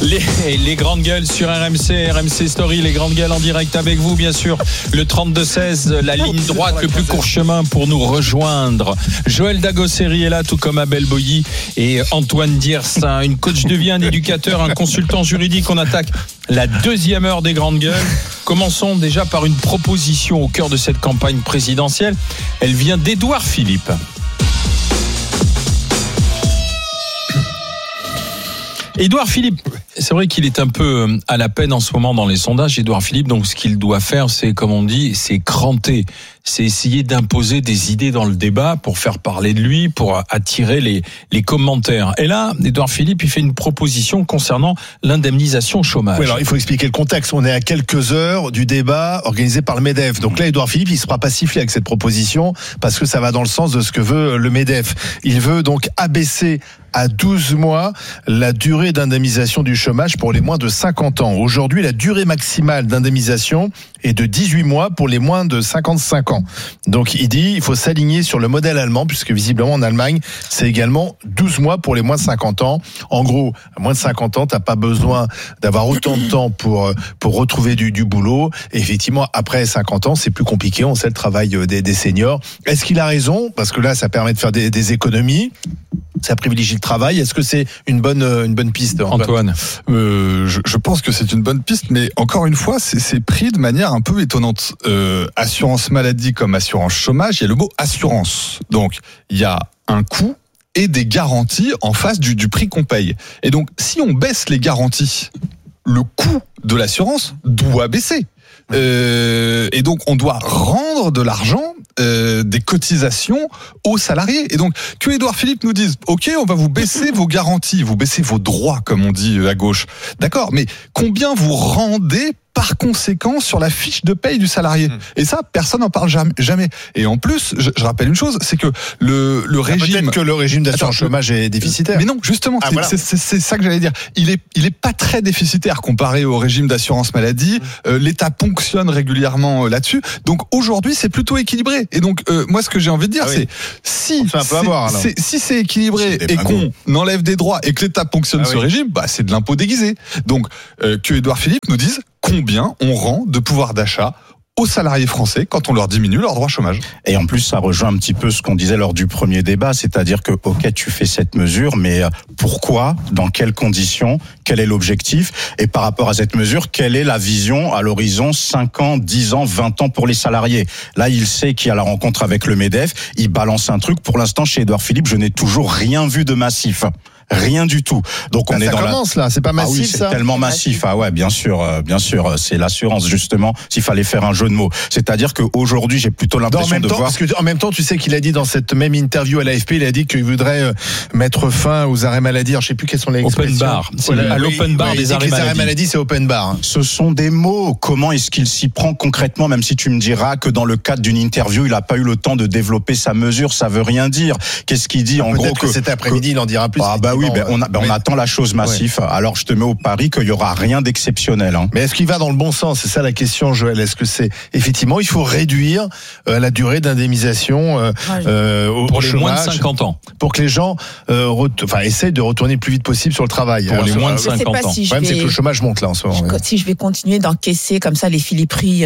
Les grandes gueules sur RMC Story, les grandes gueules en direct avec vous, bien sûr. Le 32-16, la ligne droite, le plus court chemin pour nous rejoindre. Joël Dagosseri est là, tout comme Abel Boilly et Antoine Diers, une coach de vie, un éducateur, un consultant juridique. On attaque la deuxième heure des grandes gueules. Commençons déjà par une proposition au cœur de cette campagne présidentielle. Elle vient d'Édouard Philippe. Édouard Philippe, c'est vrai qu'il est un peu à la peine en ce moment dans les sondages. Édouard Philippe, donc ce qu'il doit faire, c'est, comme on dit, c'est cranter. C'est essayer d'imposer des idées dans le débat pour faire parler de lui, pour attirer les commentaires. Et là, Édouard Philippe, il fait une proposition concernant l'indemnisation chômage. Oui, alors il faut expliquer le contexte. On est à quelques heures du débat organisé par le MEDEF. Donc là, Édouard Philippe, il ne sera pas sifflé avec cette proposition parce que ça va dans le sens de ce que veut le MEDEF. Il veut donc abaisser à 12 mois la durée d'indemnisation du chômage pour les moins de 50 ans. Aujourd'hui, la durée maximale d'indemnisation est de 18 mois pour les moins de 55 ans. Donc il dit il faut s'aligner sur le modèle allemand, puisque visiblement en Allemagne, c'est également 12 mois pour les moins de 50 ans. En gros, à moins de 50 ans, t'as pas besoin d'avoir autant de temps pour retrouver du boulot. Et effectivement, après 50 ans, c'est plus compliqué. On sait le travail des seniors. Est-ce qu'il a raison? Parce que là, ça permet de faire des économies. Ça privilégie le travail. Est-ce que c'est une bonne piste, Antoine? Je pense que c'est une bonne piste, mais encore une fois, c'est pris de manière un peu étonnante. Assurance maladie comme assurance chômage, il y a le mot assurance. Donc, il y a un coût et des garanties en face du prix qu'on paye. Et donc, si on baisse les garanties, le coût de l'assurance doit baisser. Et donc, on doit rendre de l'argent, des cotisations aux salariés. Et donc, que Édouard Philippe nous dise, OK, on va vous baisser vos garanties, vous baissez vos droits, comme on dit à gauche. D'accord, mais combien vous rendez par conséquent sur la fiche de paye du salarié? Et ça, personne n'en parle jamais. Et en plus, je rappelle une chose, c'est que le régime... Peut-être que le régime d'assurance chômage est déficitaire. Mais non, justement, c'est ça que j'allais dire. Il est pas très déficitaire comparé au régime d'assurance maladie. L'État ponctionne régulièrement là-dessus. Donc aujourd'hui, c'est plutôt équilibré. Et donc, moi, ce que j'ai envie de dire, c'est si c'est équilibré et qu'on enlève des droits et que l'État ponctionne ce régime, bah c'est de l'impôt déguisé. Donc, que Édouard Philippe nous dise combien on rend de pouvoir d'achat aux salariés français quand on leur diminue leur droit chômage. Et en plus, ça rejoint un petit peu ce qu'on disait lors du premier débat, c'est-à-dire que, OK, tu fais cette mesure, mais pourquoi, dans quelles conditions, quel est l'objectif, et par rapport à cette mesure, quelle est la vision à l'horizon 5 ans, 10 ans, 20 ans pour les salariés? Là, il sait qu'il y a la rencontre avec le MEDEF, il balance un truc. Pour l'instant, chez Édouard Philippe, je n'ai toujours rien vu de massif. Rien du tout. Donc on est dans là, c'est pas massif, c'est tellement massif. Ah ouais, bien sûr, c'est l'assurance justement. S'il fallait faire un jeu de mots, c'est-à-dire que aujourd'hui, j'ai plutôt l'impression de voir. Parce que en même temps, tu sais qu'il a dit dans cette même interview à l'AFP, il a dit qu'il voudrait mettre fin aux arrêts maladie. Alors, je sais plus quelles sont les expressions. Open bar. À l'open bar des arrêts maladie, c'est open bar. Ce sont des mots. Comment est-ce qu'il s'y prend concrètement? Même si tu me diras que dans le cadre d'une interview, il a pas eu le temps de développer sa mesure, ça veut rien dire. Qu'est-ce qu'il dit en gros que cet après-midi, il en dira plus. Oui, on attend la chose massif. Ouais. Alors je te mets au pari qu'il y aura rien d'exceptionnel. Mais est-ce qu'il va dans le bon sens? C'est ça la question, Joël. Est-ce que c'est effectivement il faut réduire la durée d'indemnisation pour les moins de 50 ans, pour que les gens essayent de retourner le plus vite possible sur le travail. Pour les moins de 50 ans. Le problème, c'est que le chômage monte là en ce moment. Si je vais continuer d'encaisser comme ça les philipperies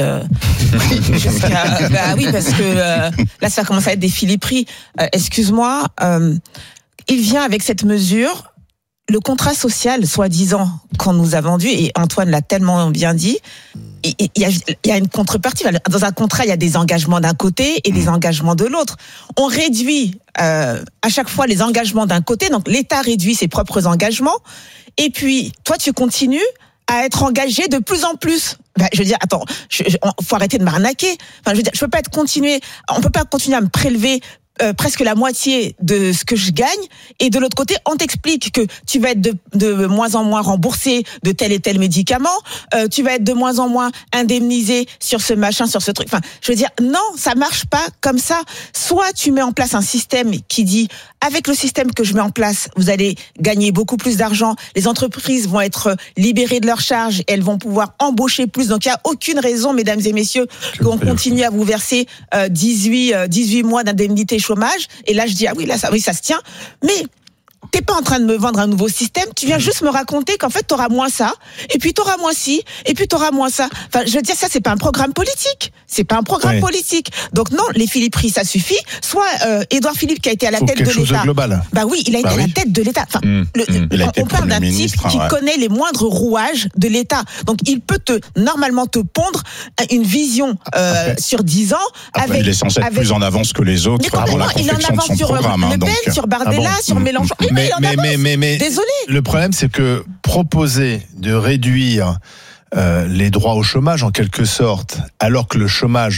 oui, parce que là ça commence à être des philipperies. Excuse-moi. Il vient avec cette mesure, le contrat social, soi-disant, qu'on nous a vendu, et Antoine l'a tellement bien dit, il y a une contrepartie. Dans un contrat, il y a des engagements d'un côté et des engagements de l'autre. On réduit à chaque fois les engagements d'un côté, donc l'État réduit ses propres engagements, et puis toi, tu continues à être engagé de plus en plus. Je veux dire, attends, faut arrêter de m'arnaquer. Je veux dire, on peut pas continuer à me prélever presque la moitié de ce que je gagne, et de l'autre côté on t'explique que tu vas être de moins en moins remboursé de tel et tel médicament, tu vas être de moins en moins indemnisé sur ce machin, sur ce truc. Je veux dire, non, ça marche pas comme ça. Soit tu mets en place un système qui dit, avec le système que je mets en place, vous allez gagner beaucoup plus d'argent, les entreprises vont être libérées de leurs charges, et elles vont pouvoir embaucher plus. Donc il y a aucune raison, mesdames et messieurs, qu'on continue à vous verser 18 mois d'indemnité chômage. Et là je dis ça se tient. Mais t'es pas en train de me vendre un nouveau système, tu viens juste me raconter qu'en fait t'auras moins ça, et puis t'auras moins ci, et puis t'auras moins ça. Enfin, je veux dire, ça c'est pas un programme politique. C'est pas un programme politique. Donc non, les Philipperies, ça suffit. Soit Édouard Philippe qui a été à la tête de l'État. Quelque chose de global. Bah oui, il a été à la tête de l'État. Enfin, on parle d'un type qui connaît les moindres rouages de l'État. Donc il peut normalement te pondre une vision sur 10 ans. Après, il est censé être plus en avance que les autres avant la confection de son programme. Le Pen, sur Bardella, sur Mélenchon. Mais désolé. Le problème, c'est que proposer de réduire les droits au chômage en quelque sorte, alors que le chômage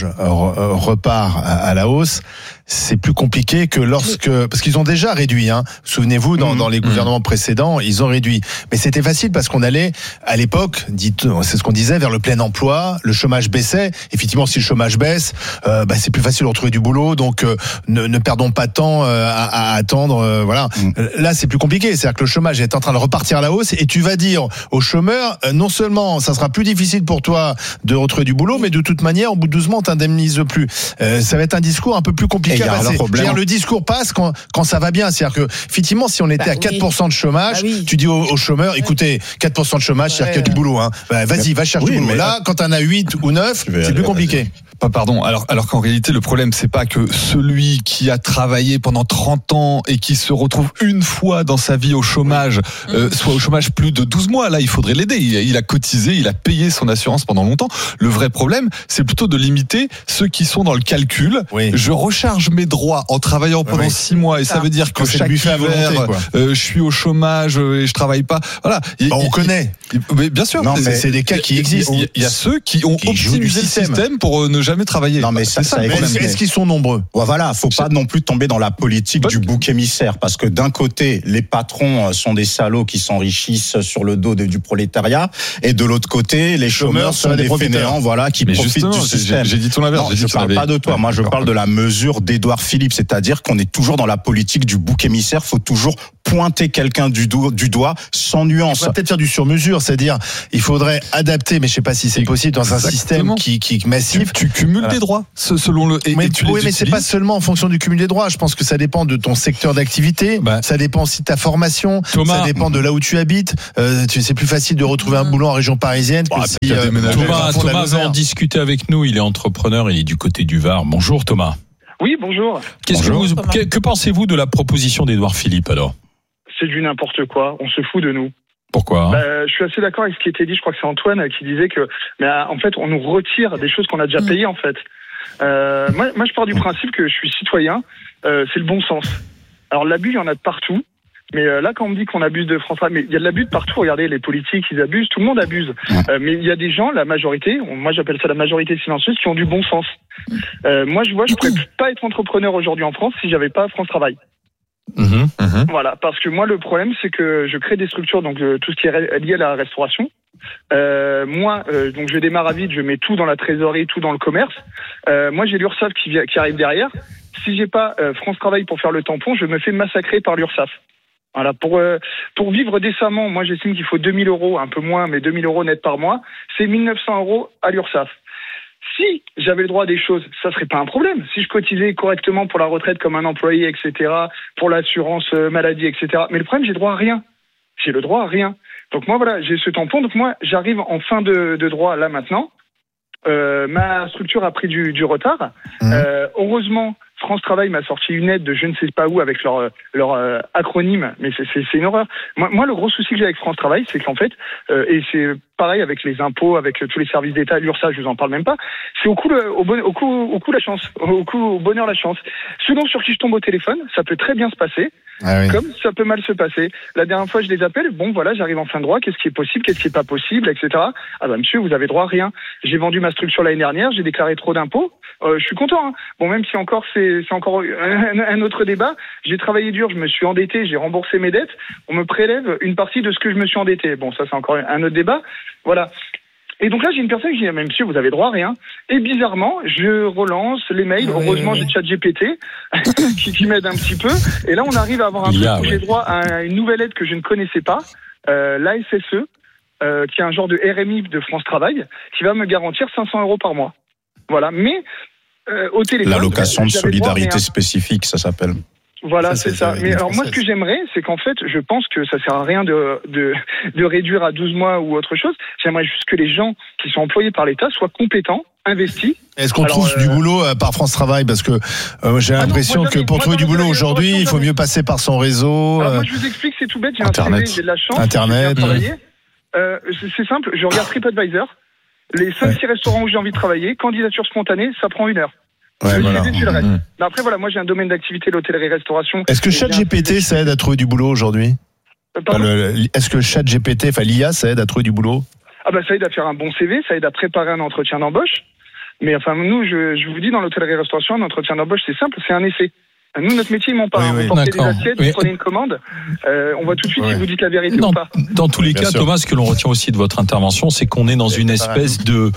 repart à la hausse, c'est plus compliqué que parce qu'ils ont déjà réduit, hein. Souvenez-vous, dans les gouvernements précédents, ils ont réduit. Mais c'était facile parce qu'on allait, à l'époque, c'est ce qu'on disait, vers le plein emploi, le chômage baissait. Effectivement, si le chômage baisse, c'est plus facile de retrouver du boulot, donc ne perdons pas de temps à attendre, voilà. Là, c'est plus compliqué, c'est-à-dire que le chômage est en train de repartir à la hausse et tu vas dire aux chômeurs, non seulement ça sera plus difficile pour toi de retrouver du boulot, mais de toute manière, au bout de 12 mois, on t'indemnise plus. Ça va être un discours un peu plus compliqué. Le discours passe quand ça va bien. C'est-à-dire que, effectivement, si on était à 4% de chômage, tu dis aux chômeurs, écoutez, 4% de chômage, c'est-à-dire qu'il y a du boulot, hein. Vas-y, va chercher du boulot. Là, quand t'en as 8 ou 9, c'est plus compliqué. Pardon. Alors qu'en réalité, le problème, c'est pas que celui qui a travaillé pendant 30 ans et qui se retrouve une fois dans sa vie au chômage, soit au chômage plus de 12 mois. Là, il faudrait l'aider. Il a cotisé, il a payé son assurance pendant longtemps. Le vrai problème, c'est plutôt de limiter ceux qui sont dans le calcul. Je recharge mes droits en travaillant pendant 6 mois et ça veut dire que chaque hiver, je suis au chômage et je travaille pas. Voilà. On connaît. Mais bien sûr. Non, mais c'est des cas qui existent. Il y a ceux qui ont optimisé le système pour ne jamais travailler. Non, mais est-ce qu'ils sont nombreux? Voilà, faut pas non plus tomber dans la politique du bouc émissaire, parce que d'un côté, les patrons sont des salauds qui s'enrichissent sur le dos du prolétariat, et de l'autre côté, les chômeurs sont des fainéants, voilà, qui profitent du système. J'ai dit tout l'inverse. Non, je parle pas de toi. Moi, je parle de la mesure d'Édouard Philippe, c'est-à-dire qu'on est toujours dans la politique du bouc émissaire. Faut toujours pointer quelqu'un du doigt sans nuance. On va peut-être faire du sur-mesure, c'est-à-dire il faudrait adapter, mais je sais pas si c'est possible dans un système qui est massif. Tu cumules des droits selon le. Mais c'est pas seulement en fonction du cumul des droits. Je pense que ça dépend de ton secteur d'activité, ça dépend aussi de ta formation, ça dépend de là où tu habites. C'est plus facile de retrouver un boulot en région parisienne que si Thomas va en discuter avec nous. Il est entrepreneur, il est du côté du Var. Bonjour Thomas. Oui, bonjour. Que pensez-vous de la proposition d'Édouard Philippe alors? C'est du n'importe quoi. On se fout de nous. Pourquoi? Je suis assez d'accord avec ce qui était dit. Je crois que c'est Antoine qui disait que, en fait, on nous retire des choses qu'on a déjà payées en fait. Moi, je pars du principe que je suis citoyen. C'est le bon sens. Alors l'abus, il y en a de partout. Mais là, quand on me dit qu'on abuse de France, mais il y a de l'abus de partout. Regardez, les politiques, ils abusent. Tout le monde abuse. Mais il y a des gens, la majorité, moi j'appelle ça la majorité silencieuse, qui ont du bon sens. Moi, je pourrais pas être entrepreneur aujourd'hui en France si j'avais pas France Travail. Voilà, parce que moi le problème c'est que je crée des structures, donc tout ce qui est lié à la restauration. Donc je démarre à vide, je mets tout dans la trésorerie, tout dans le commerce. Moi j'ai l'URSSAF qui arrive derrière. Si j'ai pas France Travail pour faire le tampon, je me fais massacrer par l'URSSAF. Voilà, pour vivre décemment, moi j'estime qu'il faut 2000 €, un peu moins, mais 2000 € net par mois. C'est 1900 € à l'URSSAF. Si j'avais le droit à des choses, ça serait pas un problème. Si je cotisais correctement pour la retraite comme un employé, etc., pour l'assurance maladie, etc. Mais le problème, j'ai droit à rien. J'ai le droit à rien. Donc moi, voilà, j'ai ce tampon. Donc moi, j'arrive en fin de droit là maintenant. Ma structure a pris du retard. Heureusement, France Travail m'a sorti une aide de je ne sais pas où avec leur acronyme, mais c'est une horreur. Moi, le gros souci que j'ai avec France Travail, c'est qu'en fait, et c'est pareil avec les impôts, avec tous les services d'État, l'URSSAF, je vous en parle même pas, c'est au coup la chance, au bonheur la chance. Selon sur qui je tombe au téléphone, ça peut très bien se passer, comme ça peut mal se passer. La dernière fois, je les appelle, bon voilà, j'arrive en fin de droit, qu'est-ce qui est possible, qu'est-ce qui est pas possible, etc. Ah bah monsieur, vous avez droit à rien. J'ai vendu ma structure l'année dernière, j'ai déclaré trop d'impôts. Je suis content, hein. Bon, même si encore c'est encore un autre débat. J'ai travaillé dur, je me suis endetté, j'ai remboursé mes dettes. On me prélève une partie de ce que je me suis endetté. Bon, ça c'est encore un autre débat. Voilà. Et donc là, j'ai une personne qui dit, mais monsieur, vous avez droit à rien. Et bizarrement, je relance les mails. Heureusement, j'ai ChatGPT qui m'aide un petit peu. Et là, on arrive à avoir un truc où j'ai droit à une nouvelle aide que je ne connaissais pas, l'ASSE, qui est un genre de RMI de France Travail, qui va me garantir 500 € par mois. Voilà. Mais au téléphone, l'allocation de solidarité spécifique, ça s'appelle. Voilà, c'est ça. Mais alors moi, ce que j'aimerais, c'est qu'en fait, je pense que ça sert à rien de réduire à 12 mois ou autre chose. J'aimerais juste que les gens qui sont employés par l'État soient compétents, investis. Est-ce qu'on trouve du boulot par France Travail? Parce que j'ai l'impression que pour trouver du boulot aujourd'hui, il faut mieux passer par son réseau. Alors moi, je vous explique, c'est tout bête. J'ai Internet. un CV, j'ai de la chance. Internet. J'ai bien travaillé. C'est simple, je regarde TripAdvisor. Les 5-6 restaurants où j'ai envie de travailler, candidature spontanée, ça prend 1 heure. Ouais, voilà. Le reste. Mais après, voilà, moi j'ai un domaine d'activité, l'hôtellerie-restauration. Est-ce que ChatGPT, ça aide à trouver du boulot aujourd'hui? Est-ce que ChatGPT, l'IA, ça aide à trouver du boulot? Ah bah ça aide à faire un bon CV, ça aide à préparer un entretien d'embauche. Mais enfin, nous, je vous dis, dans l'hôtellerie-restauration, un entretien d'embauche, c'est simple, c'est un essai. Nous, notre métier, ils m'ont pas. Oui, vous portez des assiettes, vous prenez une commande, on voit tout de suite si vous dites la vérité ou pas. Dans tous les Bien cas, sûr. Thomas, ce que l'on retient aussi de votre intervention, c'est qu'on est dans une espèce de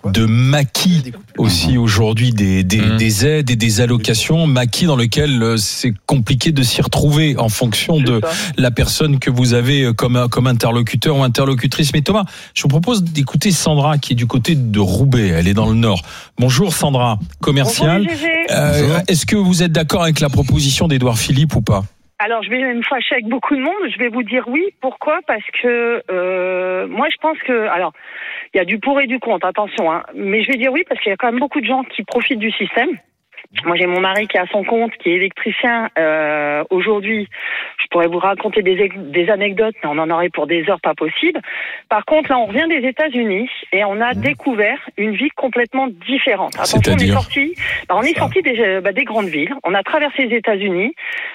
maquis aussi aujourd'hui des aides et des allocations, maquis dans lequel c'est compliqué de s'y retrouver en fonction de la personne que vous avez comme interlocuteur ou interlocutrice. Mais Thomas, je vous propose d'écouter Sandra qui est du côté de Roubaix, elle est dans le Nord. Bonjour Sandra, commerciale. Bonjour, GG. Est-ce que vous êtes d'accord avec la proposition d'Édouard Philippe ou pas? Alors, je vais me fâcher avec beaucoup de monde. Je vais vous dire oui. Pourquoi? Parce que moi, je pense que... Alors, il y a du pour et du contre, attention. Hein. Mais je vais dire oui parce qu'il y a quand même beaucoup de gens qui profitent du système. Moi, j'ai mon mari qui est à son compte, qui est électricien. Aujourd'hui, je pourrais vous raconter des anecdotes, mais on en aurait pour des heures, pas possible. Par contre, là, on revient des États-Unis et on a découvert une vie complètement différente. Attention, on est sorti des grandes villes. On a traversé les États-Unis.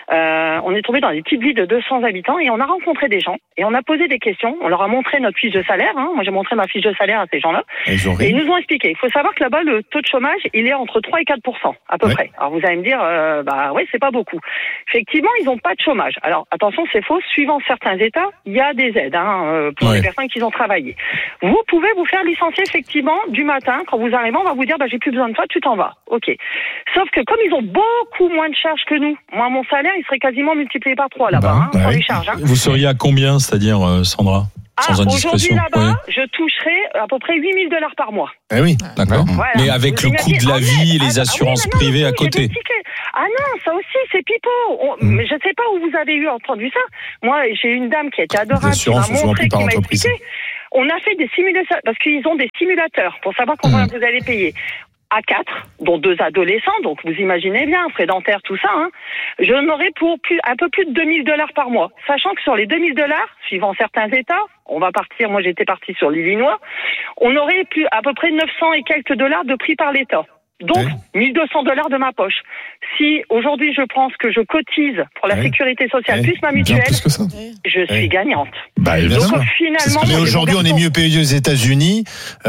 On est tombé dans des petites villes de 200 habitants et on a rencontré des gens et on a posé des questions. On leur a montré notre fiche de salaire. Hein. Moi, j'ai montré ma fiche de salaire à ces gens-là. Et ils nous ont expliqué. Il faut savoir que là-bas, le taux de chômage, il est entre 3 et 4%, à peu près. Alors, vous allez me dire, c'est pas beaucoup. Effectivement, ils n'ont pas de chômage. Alors, attention, c'est faux. Suivant certains États, il y a des aides pour les personnes qui ont travaillé. Vous pouvez vous faire licencier, effectivement, du matin. Quand vous arrivez, on va vous dire, j'ai plus besoin de toi, tu t'en vas. OK. Sauf que comme ils ont beaucoup moins de charges que nous, moi, mon salaire, il serait quasiment multiplié par 3 là-bas, sans les charges. Hein. Vous seriez à combien, c'est-à-dire, Sandra? Aujourd'hui, là-bas, je toucherai à peu près $8 000 par mois. Eh oui. D'accord. Voilà. Mais avec le coût de la vie et les assurances privées à côté. Ah non, ça aussi, c'est pipeau. Mais je ne sais pas où vous avez entendu ça. Moi, j'ai une dame qui était adorable, qui m'a montré, qui m'a expliqué. On a fait des simulations, parce qu'ils ont des simulateurs pour savoir combien vous allez payer. À 4, dont 2 adolescents, donc vous imaginez bien, frais dentaires, tout ça, hein. Je n'aurai pour un peu plus de $2 000 par mois. Sachant que sur les $2 000, suivant certains États, on va partir, moi j'étais partie sur l'Illinois, on aurait plus à peu près 900 et quelques dollars de prix par l'État. Donc, $1 200 de ma poche. Si aujourd'hui je pense que je cotise pour la sécurité sociale plus ma mutuelle, je suis gagnante. Donc finalement, mais aujourd'hui, on est mieux payé aux États-Unis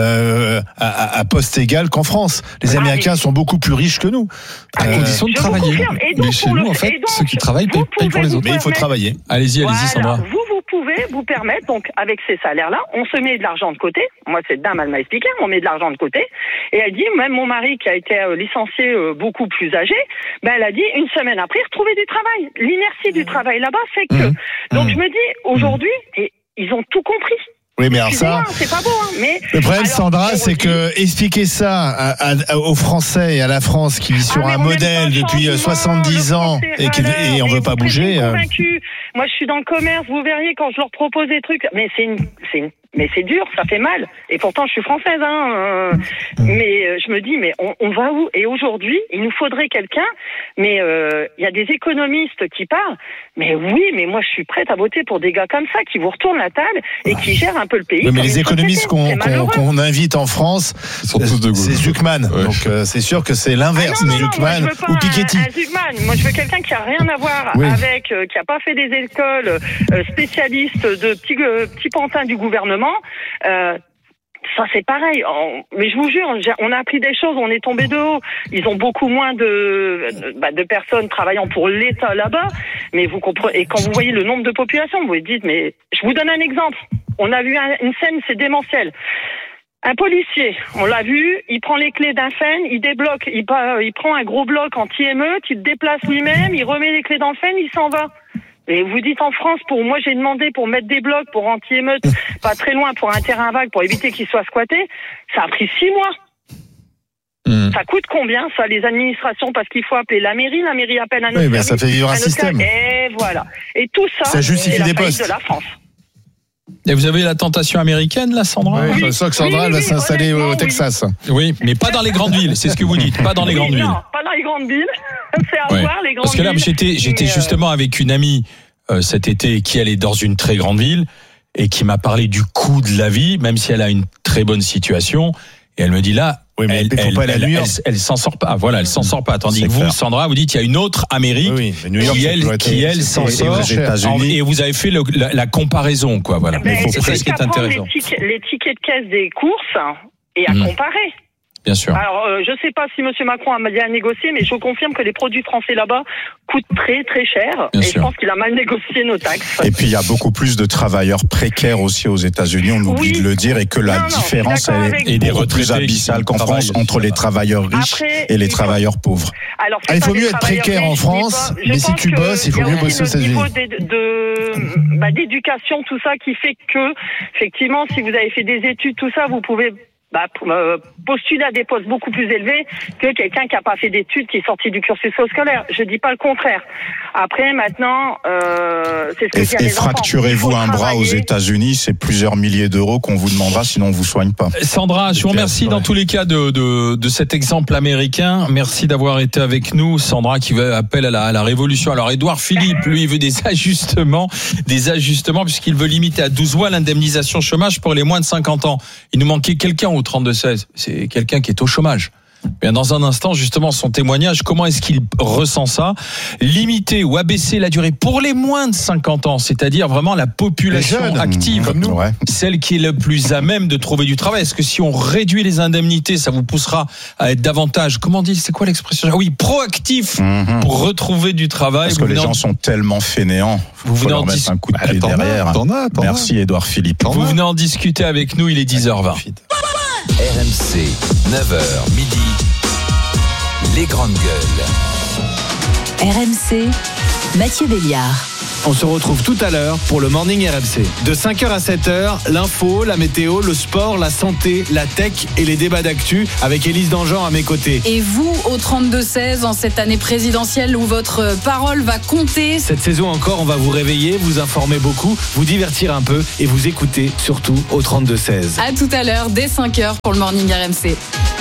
à poste égal qu'en France. Les Américains sont beaucoup plus riches que nous. À condition de travailler. Mais chez nous, en fait, ceux qui travaillent payent pour les autres. Mais il faut travailler. Allez-y, Sandra. Vous pouvez vous permettre, donc avec ces salaires-là, on se met de l'argent de côté. Moi, cette dame, elle m'a expliqué, on met de l'argent de côté. Et elle dit, même mon mari qui a été licencié beaucoup plus âgé, elle a dit, une semaine après, retrouver du travail. L'inertie du travail là-bas fait que... Donc je me dis, aujourd'hui, ils ont tout compris. Oui, mais alors ça, c'est pas beau, hein, mais le problème, Sandra, c'est que expliquer ça aux Français et à la France qui vit sur un modèle depuis 70 ans et on veut pas bouger. Moi, je suis dans le commerce, vous verriez quand je leur propose des trucs, mais mais c'est dur, ça fait mal. Et pourtant, je suis française, hein. Mais je me dis, mais on va où? Et aujourd'hui, il nous faudrait quelqu'un. Mais il y a des économistes qui parlent. Mais oui, mais moi, je suis prête à voter pour des gars comme ça qui vous retournent la table et qui gèrent un peu le pays. Oui, mais les économistes qu'on invite en France, c'est Zuckman. Ouais. Donc c'est sûr que c'est l'inverse. Zuckman ou Piketty. Zuckman. Moi, je veux quelqu'un qui a rien à voir avec, qui a pas fait des écoles spécialistes de petits pantins du gouvernement. Ça c'est pareil, mais je vous jure, on a appris des choses, on est tombé de haut. Ils ont beaucoup moins de personnes travaillant pour l'État là-bas, mais vous comprenez. Et quand vous voyez le nombre de populations, vous vous dites, mais je vous donne un exemple. On a vu une scène, c'est démentiel. Un policier, on l'a vu, il prend les clés d'un FEN, il débloque, il prend un gros bloc anti-émeute, il le déplace lui-même, il remet les clés dans le FEN, il s'en va. Et vous dites en France, moi j'ai demandé pour mettre des blocs pour anti-émeute, pas très loin pour un terrain vague pour éviter qu'il soit squatté, ça a pris 6 mois. Ça coûte combien, ça, les administrations? Parce qu'il faut appeler la mairie appelle un autre Oui, ça fait vivre un système. Et voilà. Et tout ça, ça justifie c'est des la faillite postes de la France. Et vous avez la tentation américaine, là, Sandra? Oui, je sens que Sandra va s'installer au Texas. Oui, mais pas dans les grandes villes, c'est ce que vous dites, pas dans les grandes villes. Non, pas dans les grandes villes. C'est à voir, les grandes Parce que là, villes. j'étais justement avec une amie cet été qui allait dans une très grande ville et qui m'a parlé du coût de la vie, même si elle a une très bonne situation. Et elle me dit là, elle s'en sort pas. Voilà, elle s'en sort pas. Tandis que vous, Sandra, vous dites il y a une autre Amérique qui elle s'en sort. Et vous avez fait la comparaison, quoi. Voilà. C'est ça qui est intéressant. Les tickets de caisse des courses et à comparer. Bien sûr. Alors, je ne sais pas si M. Macron a bien négocié, mais je confirme que les produits français là-bas coûtent très très cher. Je pense qu'il a mal négocié nos taxes. Et puis il y a beaucoup plus de travailleurs précaires aussi aux États-Unis, on oublie de le dire, et que la différence est beaucoup plus abyssale qu'en France entre les travailleurs riches et les travailleurs pauvres. Alors, il faut mieux être précaire en France, mais si tu bosses, il faut mieux bosser aux États-Unis. Il y a aussi d'éducation, tout ça, qui fait que, effectivement, si vous avez fait des études, tout ça, vous pouvez postuler à des postes beaucoup plus élevés que quelqu'un qui n'a pas fait d'études, qui est sorti du cursus scolaire. Je dis pas le contraire. Après, maintenant, c'est ce que disent les enfants. Fracturez-vous un bras aux États-Unis, c'est plusieurs milliers d'euros qu'on vous demandera, sinon on vous soigne pas. Sandra, je vous remercie dans tous les cas de cet exemple américain. Merci d'avoir été avec nous. Sandra qui appelle à la révolution. Alors, Édouard Philippe, lui, il veut des ajustements, puisqu'il veut limiter à 12 mois l'indemnisation chômage pour les moins de 50 ans. Il nous manquait quelqu'un au 32-16. C'est quelqu'un qui est au chômage. Bien, dans un instant, justement, son témoignage, comment est-ce qu'il ressent ça? Limiter ou abaisser la durée pour les moins de 50 ans, c'est-à-dire vraiment la population active, comme nous, celle qui est le plus à même de trouver du travail. Est-ce que si on réduit les indemnités, ça vous poussera à être davantage, comment dit, c'est quoi l'expression? Oui, proactif pour retrouver du travail. Parce que les gens sont tellement fainéants. Vous venez en mettre un coup de pied derrière. Merci Édouard Philippe. Vous venez en discuter avec nous, il est 10h20. RMC, 9h midi, les grandes gueules. RMC, Mathieu Béliard. On se retrouve tout à l'heure pour le Morning RMC. De 5h à 7h, l'info, la météo, le sport, la santé, la tech et les débats d'actu avec Élise Dangean à mes côtés. Et vous, au 32-16, en cette année présidentielle où votre parole va compter. Cette saison encore, on va vous réveiller, vous informer beaucoup, vous divertir un peu et vous écouter surtout au 32-16. À tout à l'heure, dès 5h pour le Morning RMC.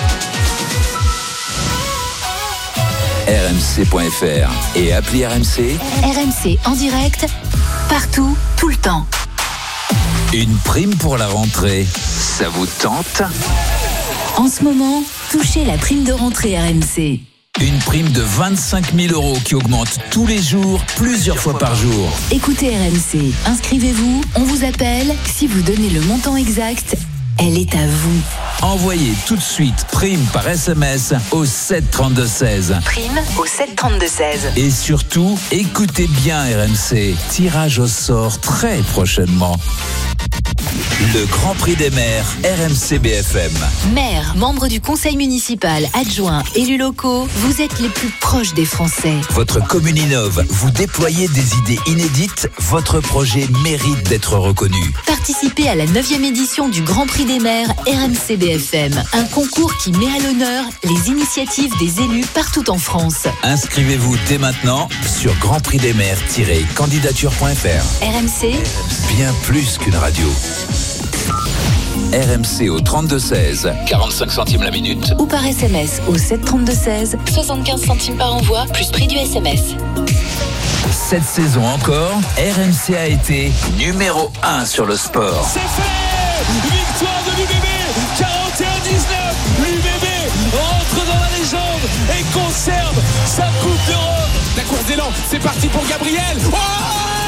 RMC.fr et appli RMC. RMC en direct, partout, tout le temps. Une prime pour la rentrée, ça vous tente? En ce moment, touchez la prime de rentrée RMC. Une prime de 25 000 € qui augmente tous les jours, plusieurs fois par jour. Écoutez RMC, inscrivez-vous, on vous appelle. Si vous donnez le montant exact, elle est à vous. Envoyez tout de suite prime par SMS au 732-16. Prime au 732-16. Et surtout, écoutez bien RMC. Tirage au sort très prochainement. Le Grand Prix des maires, RMC BFM. Maires, membres du conseil municipal, adjoints, élus locaux, vous êtes les plus proches des Français. Votre commune innove, vous déployez des idées inédites, votre projet mérite d'être reconnu. Participez à la 9e édition du Grand Prix des maires RMC BFM. Un concours qui met à l'honneur les initiatives des élus partout en France. Inscrivez-vous dès maintenant sur grandprixdesmaires-candidature.fr. RMC, bien plus qu'une radio. RMC au 32-16, 45 centimes la minute. Ou par SMS au 732-16, 75 centimes par envoi, plus prix du SMS. Cette saison encore, RMC a été numéro 1 sur le sport. C'est fait! Victoire de l'UBB, 41-19. L'UBB rentre dans la légende et conserve sa Coupe d'Europe. La course d'élan, c'est parti pour Gabriel. Oh!